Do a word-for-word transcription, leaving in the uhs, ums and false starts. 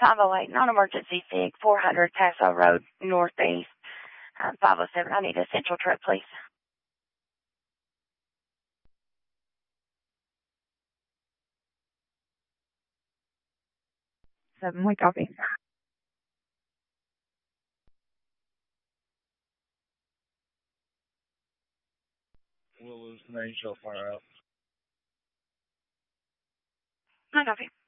five oh eight, non-emergency SIG, four hundred Paso Road, Northeast, um, five oh seven. I need a central trip, please. Seven, we copy. We'll lose the main shell fire out. I copy.